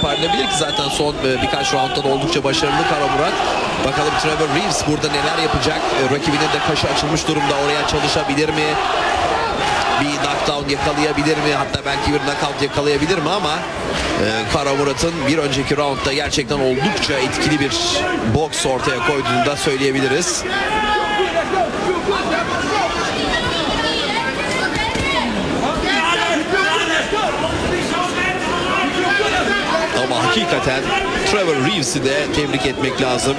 toparlayabilir ki zaten son birkaç roundda da oldukça başarılı Kara Murat. Bakalım Trevor Reeves burada neler yapacak? Rakibinin de kaşı açılmış durumda. Oraya çalışabilir mi? Bir knockdown yakalayabilir mi? Hatta belki bir knockout yakalayabilir mi ama Kara Murat'ın bir önceki roundda gerçekten oldukça etkili bir boks ortaya koyduğunu da söyleyebiliriz. Ama hakikaten Trevor Reeves'i de tebrik etmek lazım.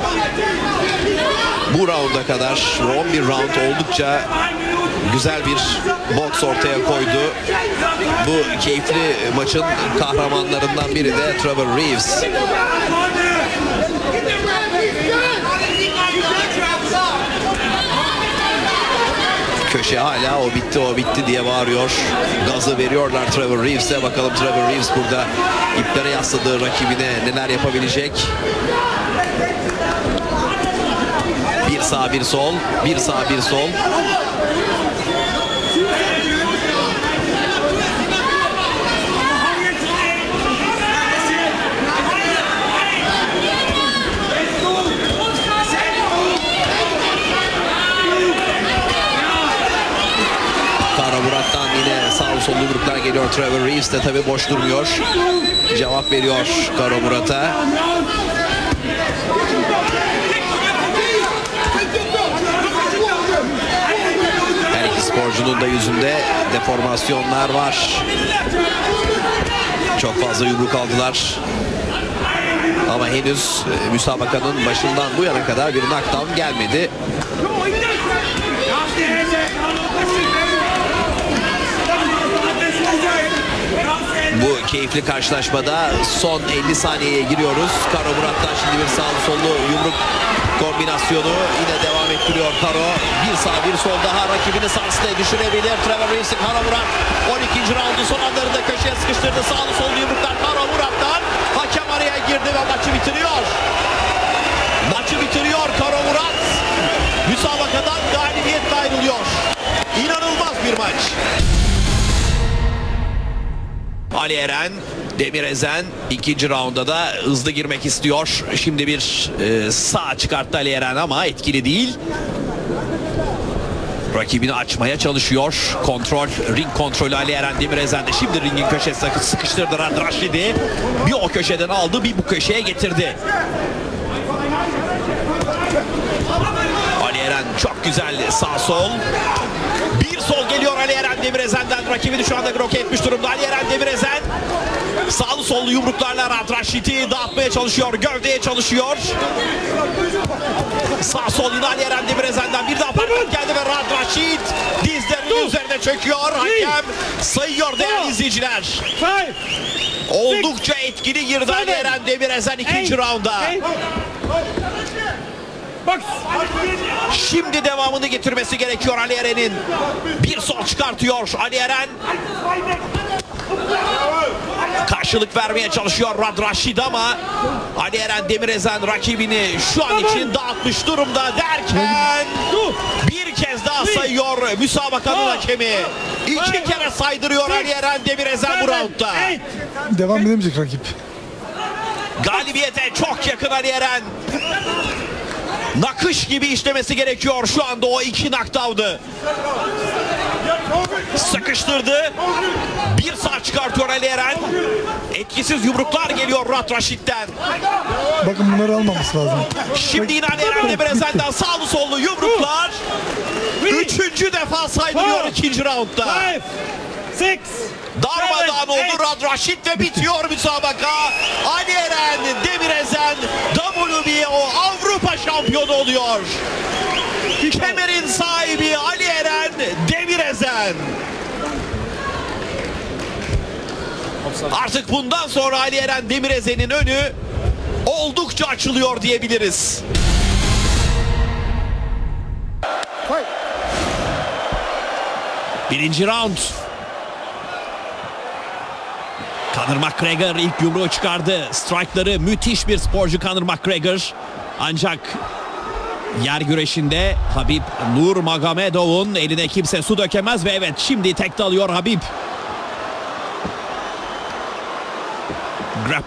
Bu rounda kadar 11 round oldukça güzel bir boks ortaya koydu. Bu keyifli maçın kahramanlarından biri de Trevor Reeves. Köşe hala o bitti diye bağırıyor. Gazı veriyorlar Trevor Reeves'e. Bakalım Trevor Reeves burada iplere yasladığı rakibine neler yapabilecek. Bir sağ bir sol. Bir sağ bir sol. Murat'tan yine sağ sol yumruklar geliyor. Trevor Reeves de tabi boş durmuyor. Cevap veriyor Kara Murat'a. Her iki sporcunun da yüzünde deformasyonlar var. Çok fazla yumruk aldılar. Ama henüz müsabakanın başından bu yana kadar bir knockdown gelmedi. Bu keyifli karşılaşmada son 50 saniyeye giriyoruz. Kara Murat'tan şimdi bir sağlı sollu yumruk kombinasyonu yine devam ettiriyor Karo. Bir sağ bir sol daha rakibini sarsıya düşürebilir. Trevor Reeves'in Kara Murat 12. raundun son anlarında köşeye sıkıştırdı. Sağlı sollu yumruklar Kara Murat'tan. Hakem araya girdi ve maçı bitiriyor. Maçı bitiriyor Kara Murat. Müsabakadan galibiyetle ayrılıyor. İnanılmaz bir maç. Ali Eren, Demirezen ikinci raunda da hızlı girmek istiyor. Şimdi bir sağ çıkarttı Ali Eren ama etkili değil. Rakibini açmaya çalışıyor. Ring kontrolü Ali Eren Demirezen'de. Şimdi ringin köşesine sıkıştırdı Radraşidi. Bir o köşeden aldı, bir bu köşeye getirdi. Ali Eren çok güzel sağ sol. Bir sol geliyor Ali Eren Demirezen'den. Rakibini şu anda bloke etmiş durumda. Ali Eren Demirezen sağlı sollu yumruklarla Radraşid'i dağıtmaya çalışıyor. Gövdeye çalışıyor. Sağ sol yine Ali Eren Demirezen'den bir daha parmak geldi ve Radraşid dizlerinin üzerine çöküyor. Hakem sayıyor değerli izleyiciler. Oldukça etkili girdi Ali Eren Demirezen ikinci raunda. Şimdi devamını getirmesi gerekiyor Ali Eren'in. Bir sol çıkartıyor Ali Eren. Karşılık vermeye çalışıyor Radraşid ama Ali Eren Demirezen rakibini şu an için dağıtmış durumda derken bir kez daha sayıyor müsabakanın hakemi. İki kere saydırıyor Ali Eren Demirezen bu roundda. Devam edemeyecek rakip. Galibiyete çok yakın Ali Eren. Nakış gibi işlemesi gerekiyor şu anda o iki knockdown'ı. Sıkıştırdı. Bir sağ çıkartıyor Ali Eren. Etkisiz yumruklar geliyor Radraşid'den. Bakın bunları almaması lazım. Şimdi yine Ali Eren Demirezen'den sağlı sollu yumruklar. Üçüncü defa saydırıyor ikinci roundda. Darmadağın oldu Radraşid ve bitiyor müsabaka. Ali Eren Demirezen WBO Avrupa şampiyonu oluyor. Kemerin sahibi Ali Eren Demirezen. Artık bundan sonra Ali Eren Demirezen'in önü oldukça açılıyor diyebiliriz. Birinci round. Conor McGregor ilk yumruğu çıkardı. Strike'ları müthiş bir sporcu Conor McGregor. Ancak yer güreşinde Habib Nurmagomedov'un eline kimse su dökemez ve evet şimdi tekte alıyor Habib.